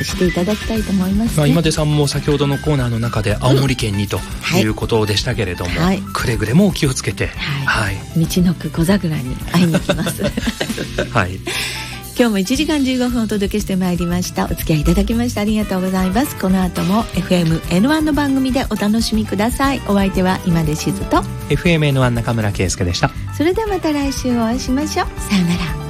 していただきたいと思いますね。 今出さんも先ほどのコーナーの中で青森県にということでしたけれども、くれぐれもお気をつけて、 道のく小桜に会いに行きますはい、 今日も1時間15分お届けしてまいりました。お付き合いいただきましてありがとうございます。この後も FMN1 の番組でお楽しみください。お相手は今出しずと FMN1 中村圭介でした。 それではまた来週お会いしましょう。さよなら。